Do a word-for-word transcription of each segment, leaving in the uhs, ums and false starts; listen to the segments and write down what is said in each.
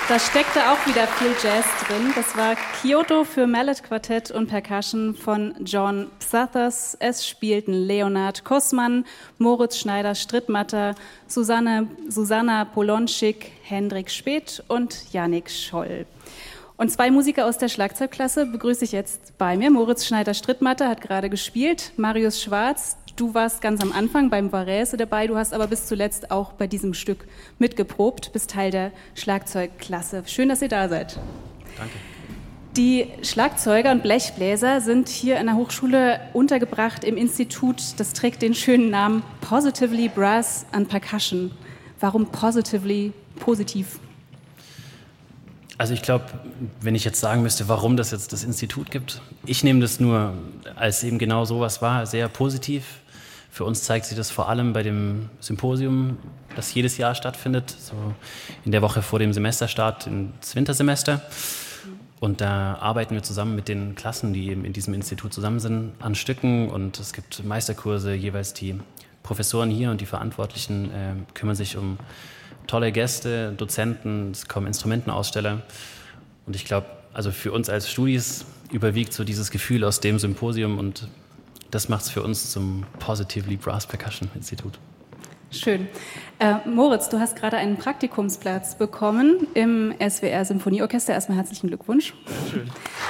Da steckte auch wieder viel Jazz drin. Das war Kyoto für Mallet Quartett und Percussion von John Psathas. Es spielten Leonard Kossmann, Moritz Schneider-Strittmatter, Susanne, Susanna Polonschik, Hendrik Speth und Yannick Scholl. Und zwei Musiker aus der Schlagzeugklasse begrüße ich jetzt bei mir. Moritz Schneider-Strittmatter hat gerade gespielt. Marius Schwarz, du warst ganz am Anfang beim Varese dabei, du hast aber bis zuletzt auch bei diesem Stück mitgeprobt, bist Teil der Schlagzeugklasse. Schön, dass ihr da seid. Danke. Die Schlagzeuger und Blechbläser sind hier an der Hochschule untergebracht im Institut, das trägt den schönen Namen Positively Brass and Percussion. Warum positively, positiv? Also ich glaube, wenn ich jetzt sagen müsste, warum das jetzt das Institut gibt, ich nehme das nur als eben genau sowas war, sehr positiv. Für uns zeigt sich das vor allem bei dem Symposium, das jedes Jahr stattfindet, so in der Woche vor dem Semesterstart ins Wintersemester. Und da arbeiten wir zusammen mit den Klassen, die eben in diesem Institut zusammen sind, an Stücken. Und es gibt Meisterkurse, jeweils die Professoren hier und die Verantwortlichen äh, kümmern sich um tolle Gäste, Dozenten, es kommen Instrumentenaussteller. Und ich glaube, also für uns als Studis überwiegt so dieses Gefühl aus dem Symposium und das macht es für uns zum Positively Brass Percussion Institut. Schön. Äh, Moritz, du hast gerade einen Praktikumsplatz bekommen im S W R Symphonieorchester. Erstmal herzlichen Glückwunsch. Schön.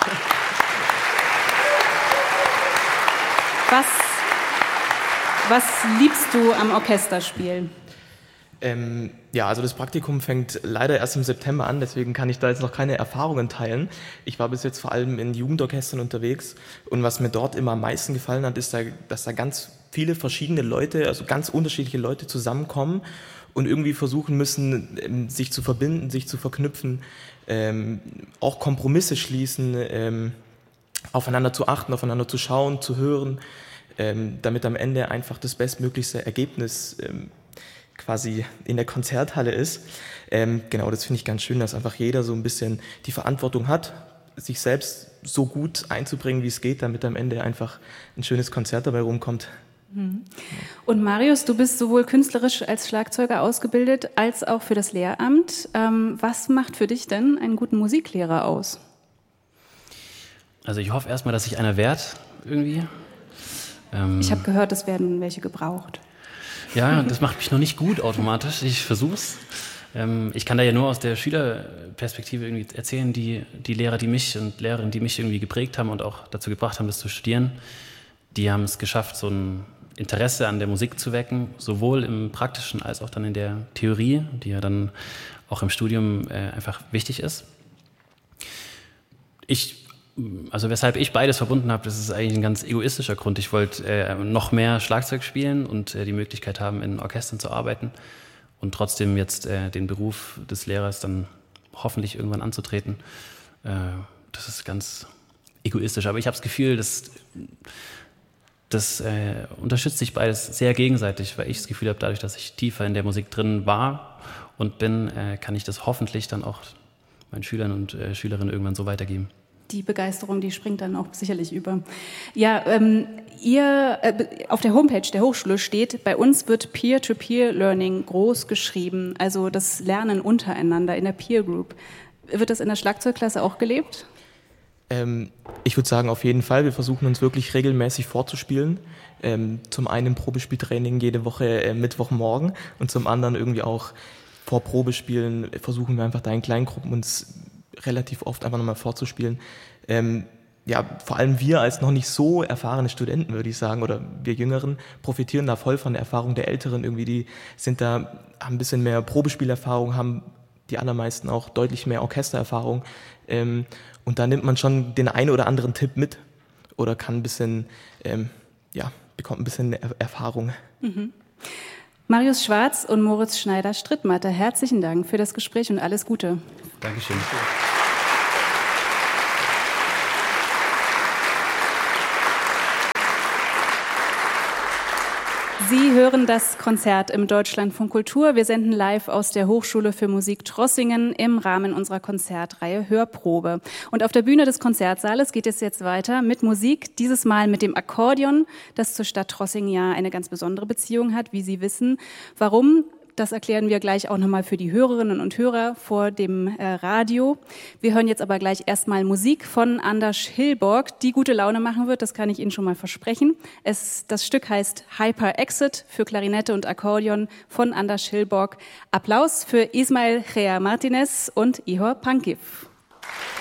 Was, was liebst du am Orchesterspiel? Ähm, ja, also das Praktikum fängt leider erst im September an, deswegen kann ich da jetzt noch keine Erfahrungen teilen. Ich war bis jetzt vor allem in Jugendorchestern unterwegs und was mir dort immer am meisten gefallen hat, ist, da, dass da ganz viele verschiedene Leute, also ganz unterschiedliche Leute zusammenkommen und irgendwie versuchen müssen, sich zu verbinden, sich zu verknüpfen, ähm, auch Kompromisse schließen, ähm, aufeinander zu achten, aufeinander zu schauen, zu hören, ähm, damit am Ende einfach das bestmöglichste Ergebnis ähm, quasi in der Konzerthalle ist. Ähm, genau, das finde ich ganz schön, dass einfach jeder so ein bisschen die Verantwortung hat, sich selbst so gut einzubringen, wie es geht, damit am Ende einfach ein schönes Konzert dabei rumkommt. Und Marius, du bist sowohl künstlerisch als Schlagzeuger ausgebildet, als auch für das Lehramt. Ähm, was macht für dich denn einen guten Musiklehrer aus? Also ich hoffe erstmal, dass sich einer wehrt irgendwie. Ähm ich habe gehört, es werden welche gebraucht. Ja, das macht mich noch nicht gut automatisch. Ich versuch's. Ähm, ich kann da ja nur aus der Schülerperspektive irgendwie erzählen, die, die Lehrer, die mich und Lehrerinnen, die mich irgendwie geprägt haben und auch dazu gebracht haben, das zu studieren, die haben es geschafft, so ein Interesse an der Musik zu wecken, sowohl im Praktischen als auch dann in der Theorie, die ja dann auch im Studium äh, einfach wichtig ist. Ich Also weshalb ich beides verbunden habe, das ist eigentlich ein ganz egoistischer Grund. Ich wollte äh, noch mehr Schlagzeug spielen und äh, die Möglichkeit haben, in Orchestern zu arbeiten und trotzdem jetzt äh, den Beruf des Lehrers dann hoffentlich irgendwann anzutreten. Äh, das ist ganz egoistisch, aber ich habe das Gefühl, dass das äh, unterstützt sich beides sehr gegenseitig, weil ich das Gefühl habe, dadurch, dass ich tiefer in der Musik drin war und bin, äh, kann ich das hoffentlich dann auch meinen Schülern und äh, Schülerinnen irgendwann so weitergeben. Die Begeisterung, die springt dann auch sicherlich über. Ja, ähm, ihr äh, auf der Homepage der Hochschule steht, bei uns wird Peer-to-Peer-Learning groß geschrieben, also das Lernen untereinander in der Peer Group. Wird das in der Schlagzeugklasse auch gelebt? Ähm, ich würde sagen, auf jeden Fall. Wir versuchen uns wirklich regelmäßig vorzuspielen. Ähm, zum einen im Probespieltraining jede Woche äh, Mittwochmorgen und zum anderen irgendwie auch vor Probespielen versuchen wir einfach da in Kleingruppen uns relativ oft einfach nochmal vorzuspielen. Ähm, ja, vor allem wir als noch nicht so erfahrene Studenten, würde ich sagen, oder wir Jüngeren, profitieren da voll von der Erfahrung der Älteren. Irgendwie, die sind da, haben ein bisschen mehr Probespielerfahrung, haben die allermeisten auch deutlich mehr Orchestererfahrung. Ähm, und da nimmt man schon den einen oder anderen Tipp mit oder kann ein bisschen, ähm, ja, bekommt ein bisschen er- Erfahrung. Mhm. Marius Schwarz und Moritz Schneider-Strittmatter, herzlichen Dank für das Gespräch und alles Gute. Dankeschön. Sie hören das Konzert im Deutschlandfunk Kultur. Wir senden live aus der Hochschule für Musik Trossingen im Rahmen unserer Konzertreihe Hörprobe. Und auf der Bühne des Konzertsaales geht es jetzt weiter mit Musik, dieses Mal mit dem Akkordeon, das zur Stadt Trossingen ja eine ganz besondere Beziehung hat, wie Sie wissen. Warum? Das erklären wir gleich auch nochmal für die Hörerinnen und Hörer vor dem äh, Radio. Wir hören jetzt aber gleich erstmal Musik von Anders Hillborg, die gute Laune machen wird, das kann ich Ihnen schon mal versprechen. Es, das Stück heißt Hyper Exit für Klarinette und Akkordeon von Anders Hillborg. Applaus für Ismael Gea Martinez und Ihor Pankiv.